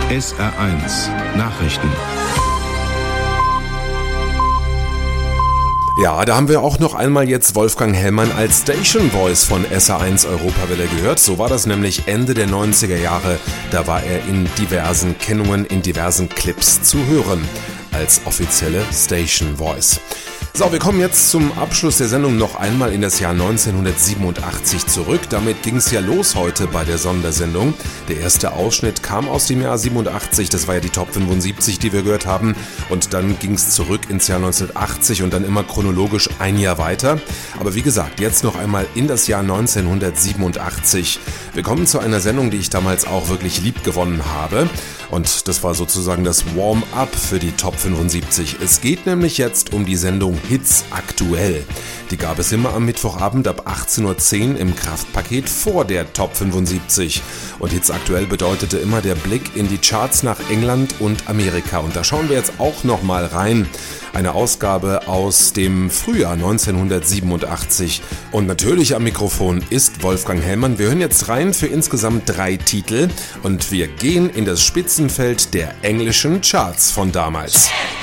SR1 Nachrichten. Ja, da haben wir auch noch einmal jetzt Wolfgang Hellmann als Station Voice von SR1 Europawelle gehört. So war das nämlich Ende der 90er Jahre. Da war er in diversen Kennungen, in diversen Clips zu hören als offizielle Station Voice. So, wir kommen jetzt zum Abschluss der Sendung noch einmal in das Jahr 1987 zurück. Damit ging es ja los heute bei der Sondersendung. Der erste Ausschnitt kam aus dem Jahr 87, das war ja die Top 75, die wir gehört haben. Und dann ging es zurück ins Jahr 1980 und dann immer chronologisch ein Jahr weiter. Aber wie gesagt, jetzt noch einmal in das Jahr 1987. Wir kommen zu einer Sendung, die ich damals auch wirklich lieb gewonnen habe. Und das war sozusagen das Warm-up für die Top 75. Es geht nämlich jetzt um die Sendung Hits aktuell. Die gab es immer am Mittwochabend ab 18:10 Uhr im Kraftpaket vor der Top 75. Und Hits aktuell bedeutete immer der Blick in die Charts nach England und Amerika. Und da schauen wir jetzt auch nochmal rein. Eine Ausgabe aus dem Frühjahr 1987. Und natürlich am Mikrofon ist Wolfgang Hellmann. Wir hören jetzt rein für insgesamt 3 Titel. Und wir gehen in das Spitzenfeld der englischen Charts von damals.